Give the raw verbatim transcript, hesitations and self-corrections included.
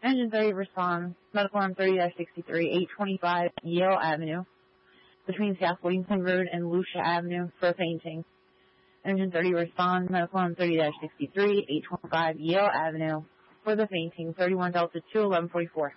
Engine thirty responds, medical on thirty dash sixty-three, eight twenty-five Yale Avenue, between South Williamson Road and Lucia Avenue for fainting. Engine thirty responds, medical on thirty dash sixty-three, eight twenty-five Yale Avenue for the fainting, thirty-one Delta two eleven forty-four.